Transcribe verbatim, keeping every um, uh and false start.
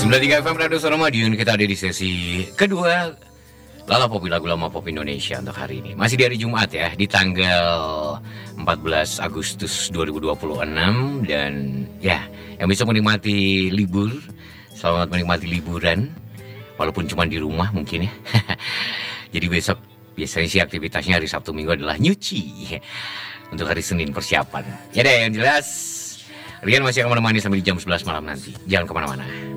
sembilan puluh tiga F M Radio Suara Madiun. Kita ada di sesi kedua Lala Pop, lagu lama pop Indonesia untuk hari ini. Masih di hari Jumat ya, di tanggal empat belas Agustus dua ribu dua puluh enam. Dan ya, yang bisa menikmati libur, selamat menikmati liburan, walaupun cuma di rumah mungkin ya. Jadi besok biasanya sih aktivitasnya hari Sabtu Minggu adalah nyuci. Untuk hari Senin persiapan. Ya deh, yang jelas Rian masih akan menemani sampai di jam sebelas malam nanti. Jangan kemana-mana.